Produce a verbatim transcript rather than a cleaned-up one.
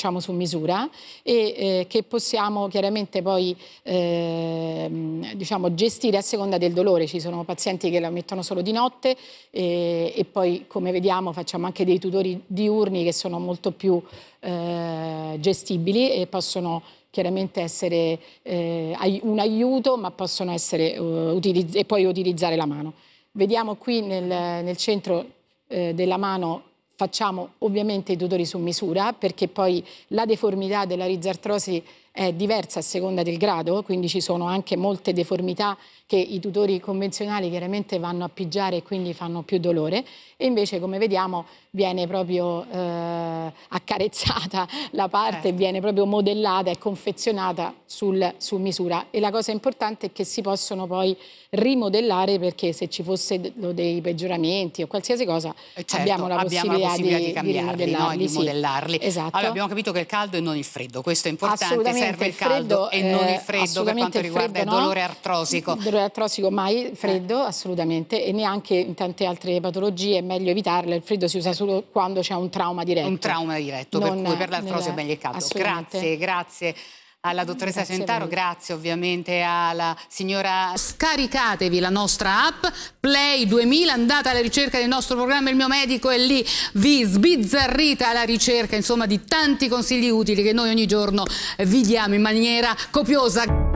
facciamo su misura e eh, che possiamo chiaramente poi eh, diciamo, gestire a seconda del dolore. Ci sono pazienti che la mettono solo di notte e, e poi, come vediamo, facciamo anche dei tutori diurni che sono molto più eh, gestibili e possono chiaramente essere eh, un aiuto, ma possono essere uh, utilizz- e poi utilizzare la mano. Vediamo qui nel, nel centro eh, della mano facciamo ovviamente i tutori su misura, perché poi la deformità della rizartrosi è diversa a seconda del grado, quindi ci sono anche molte deformità che i tutori convenzionali chiaramente vanno a pigiare e quindi fanno più dolore, e invece, come vediamo, viene proprio eh, accarezzata la parte, eh. viene proprio modellata e confezionata sul, su misura. E la cosa importante è che si possono poi rimodellare, perché se ci fossero dei peggioramenti o qualsiasi cosa, certo, abbiamo la abbiamo possibilità, la possibilità di, di, cambiarli, di no? E di sì. modellarli. Esatto. Allora, abbiamo capito che il caldo e non il freddo, questo è importante, Assolutamente, serve il, il freddo, caldo e non il freddo eh, per quanto il riguarda freddo, il dolore no. artrosico. Il dolore artrosico mai, freddo eh. assolutamente, e neanche in tante altre patologie è meglio evitarlo. Il freddo si usa eh. solo quando c'è un trauma diretto. Un trauma diretto, non per cui per l'artrosi è meglio il caldo. Grazie, grazie alla dottoressa grazie Centaro, grazie ovviamente alla signora. Scaricatevi la nostra app Play duemila, andate alla ricerca del nostro programma Il mio medico e lì vi sbizzarrite alla ricerca, insomma, di tanti consigli utili che noi ogni giorno vi diamo in maniera copiosa.